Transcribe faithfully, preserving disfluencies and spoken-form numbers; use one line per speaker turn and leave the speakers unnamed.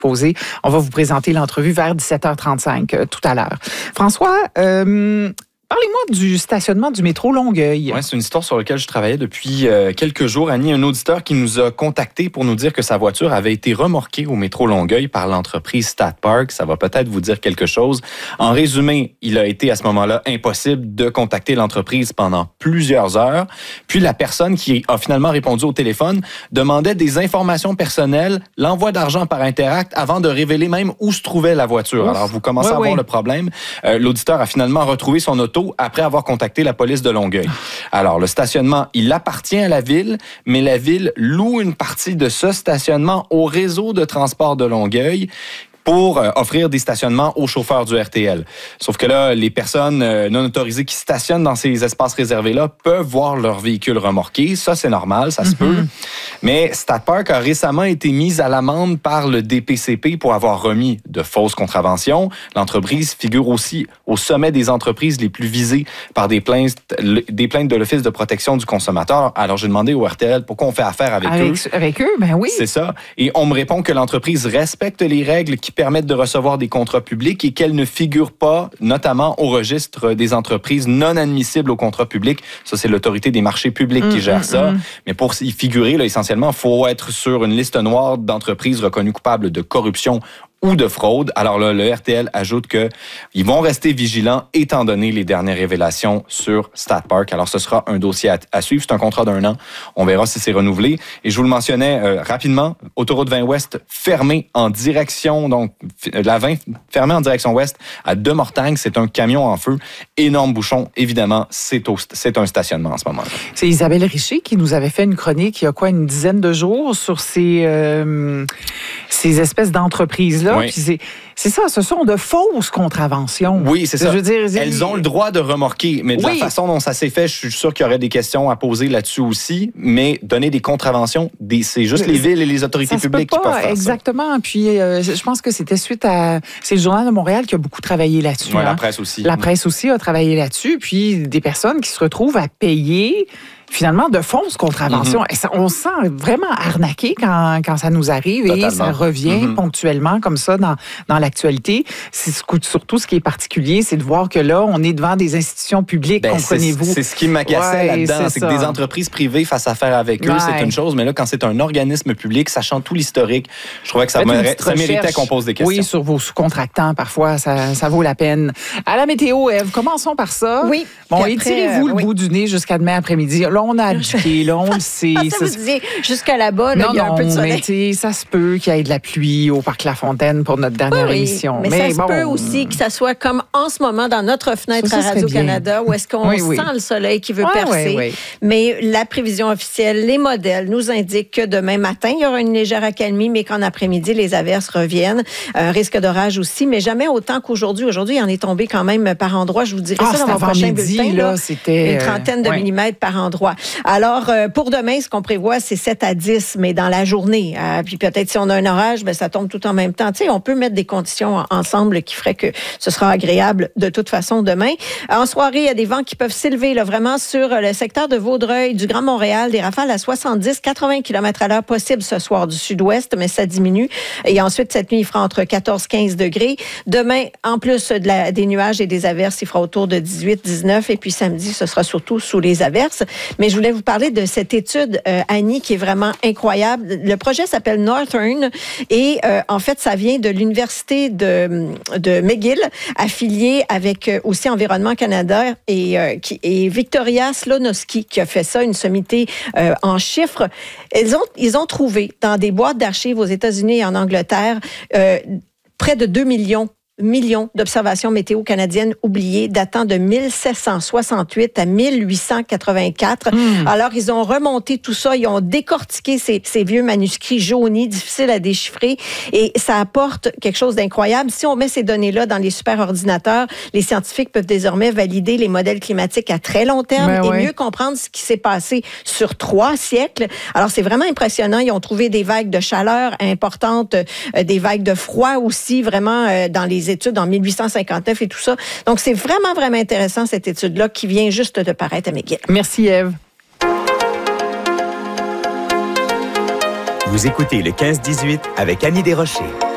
poser. On va vous présenter l'entrevue vers dix-sept heures trente-cinq euh, tout à l'heure. François, euh, parlez-moi du stationnement du métro Longueuil.
Oui, c'est une histoire sur laquelle je travaillais depuis euh, quelques jours. Annie, un auditeur qui nous a contacté pour nous dire que sa voiture avait été remorquée au métro Longueuil par l'entreprise StatPark. Ça va peut-être vous dire quelque chose. En résumé, il a été à ce moment-là impossible de contacter l'entreprise pendant plusieurs heures. Puis la personne qui a finalement répondu au téléphone demandait des informations personnelles, l'envoi d'argent par Interact avant de révéler même où se trouvait la voiture. Ouf. Alors, vous commencez oui, à voir oui. le problème. Euh, l'auditeur a finalement retrouvé son auto après avoir contacté la police de Longueuil. Alors, le stationnement, il appartient à la ville, mais la ville loue une partie de ce stationnement au réseau de transport de Longueuil pour euh, offrir des stationnements aux chauffeurs du R T L. Sauf que là, les personnes euh, non autorisées qui stationnent dans ces espaces réservés-là peuvent voir leur véhicule remorqué. Ça, c'est normal, ça se mm-hmm. peut. Mais StatPark a récemment été mise à l'amende par le D P C P pour avoir remis de fausses contraventions. L'entreprise figure aussi au sommet des entreprises les plus visées par des plaintes, des plaintes de l'Office de protection du consommateur. Alors, j'ai demandé au R T L pourquoi on fait affaire avec, avec eux.
Avec eux, ben oui.
C'est ça. Et on me répond que l'entreprise respecte les règles qui permettent de recevoir des contrats publics et qu'elle ne figure pas, notamment au registre des entreprises non admissibles aux contrats publics. Ça, c'est l'autorité des marchés publics mmh, qui gère mmh, ça. Mmh. Mais pour y figurer, là, essentiellement, il faut être sur une liste noire d'entreprises reconnues coupables de corruption ou de fraude. Alors là, le R T L ajoute que ils vont rester vigilants étant donné les dernières révélations sur StatPark. Alors, ce sera un dossier à, à suivre. C'est un contrat d'un an. On verra si c'est renouvelé. Et je vous le mentionnais euh, rapidement, autoroute vingt Ouest fermée en direction, donc la vingt fermée en direction ouest à Demortagne. C'est un camion en feu. Énorme bouchon. Évidemment, c'est, au, c'est un stationnement en ce moment-là.
C'est Isabelle Richer qui nous avait fait une chronique il y a quoi, une dizaine de jours sur ces, euh, ces espèces d'entreprises-là. Oui. Puis c'est, c'est ça, ce sont de fausses contraventions.
Oui, c'est ça. Je veux dire, elles ont le droit de remorquer, mais de oui. la façon dont ça s'est fait, je suis sûr qu'il y aurait des questions à poser là-dessus aussi, mais donner des contraventions, des, c'est juste les villes et les autorités
ça
publiques
se peut pas,
qui peuvent faire
exactement.
ça.
Puis euh, je pense que c'était suite à... C'est le Journal de Montréal qui a beaucoup travaillé là-dessus.
Oui,
hein.
la presse aussi.
La presse aussi a travaillé là-dessus, puis des personnes qui se retrouvent à payer... finalement, de fausses contraventions. Mm-hmm. On se sent vraiment arnaqué quand, quand ça nous arrive. Totalement. Et ça revient mm-hmm. ponctuellement comme ça dans, dans l'actualité. C'est surtout ce qui est particulier, c'est de voir que là, on est devant des institutions publiques, ben, comprenez-vous.
C'est, c'est ce qui m'agaçait ouais, là-dedans. C'est, c'est que des entreprises privées fassent affaire avec eux, ouais. c'est une chose. Mais là, quand c'est un organisme public, sachant tout l'historique, je trouvais que ça, méritait, ça méritait qu'on pose des questions.
Oui, sur vos sous-contractants, parfois, ça, ça vaut la peine. À la météo, Ève, commençons par ça.
Oui.
Bon, étirez-vous euh, le oui. bout du nez jusqu'à demain après-midi. Là, on a abdiqué, là, on le sait.
Ça vous disiez, jusqu'à là-bas, là,
non,
il y a
non,
un peu de soleil.
Mais ça se peut qu'il y ait de la pluie au Parc La Fontaine pour notre dernière
oui,
émission.
Mais, mais ça bon, se peut aussi que ça soit comme en ce moment dans notre fenêtre ça, à Radio-Canada, où est-ce qu'on oui, oui. sent le soleil qui veut ah, percer. Oui, oui. Mais la prévision officielle, les modèles nous indiquent que demain matin, il y aura une légère accalmie, mais qu'en après-midi, les averses reviennent. Un risque d'orage aussi, mais jamais autant qu'aujourd'hui. Aujourd'hui, il en est tombé quand même par endroits. Je vous dirai ah, ça dans mon prochain
midi,
bulletin.
Là,
là,
c'était,
une trentaine de ouais. millimètres par endroit. Alors, euh, pour demain, ce qu'on prévoit, c'est sept à dix, mais dans la journée. Euh, puis peut-être si on a un orage, ben, ça tombe tout en même temps. Tu sais, on peut mettre des conditions ensemble qui feraient que ce sera agréable de toute façon demain. En soirée, il y a des vents qui peuvent s'élever là, vraiment sur le secteur de Vaudreuil, du Grand Montréal, des rafales à soixante-dix à quatre-vingts kilomètres à l'heure possible ce soir du sud-ouest, mais ça diminue. Et ensuite, cette nuit, il fera entre quatorze à quinze degrés. Demain, en plus de la, des nuages et des averses, il fera autour de dix-huit à dix-neuf. Et puis samedi, ce sera surtout sous les averses. Mais je voulais vous parler de cette étude, euh, Annie, qui est vraiment incroyable. Le projet s'appelle Northern et euh, en fait, ça vient de l'Université de, de McGill, affiliée avec euh, aussi Environnement Canada et, euh, qui, et Victoria Slonowski qui a fait ça, une sommité euh, en chiffres. Ils ont, ils ont trouvé dans des boîtes d'archives aux États-Unis et en Angleterre euh, près de deux millions millions d'observations météo canadiennes oubliées datant de mille sept cent soixante-huit à mille huit cent quatre-vingt-quatre. Mmh. Alors, ils ont remonté tout ça, ils ont décortiqué ces, ces vieux manuscrits jaunis, difficiles à déchiffrer, et ça apporte quelque chose d'incroyable. Si on met ces données-là dans les superordinateurs, les scientifiques peuvent désormais valider les modèles climatiques à très long terme ben et ouais. mieux comprendre ce qui s'est passé sur trois siècles. Alors, c'est vraiment impressionnant. Ils ont trouvé des vagues de chaleur importantes, euh, des vagues de froid aussi, vraiment euh, dans les études en mille huit cent cinquante-neuf et tout ça. Donc, c'est vraiment, vraiment intéressant, cette étude-là, qui vient juste de paraître à McGill.
Merci, Ève.
Vous écoutez le quinze dix-huit avec Annie Desrochers.